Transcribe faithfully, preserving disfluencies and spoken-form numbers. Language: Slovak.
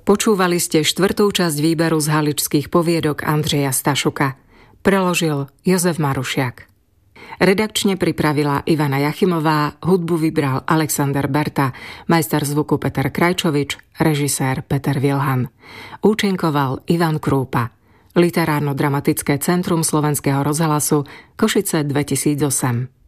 Počúvali ste štvrtú časť výberu z Haličských poviedok Andreja Stašuka. Preložil Jozef Marušiak. Redakčne pripravila Ivana Jachimová, hudbu vybral Alexander Berta, majster zvuku Peter Krajčovič, režisér Peter Vilhan. Účinkoval Ivan Krúpa. Literárno-dramatické centrum Slovenského rozhlasu Košice dvetisícosem.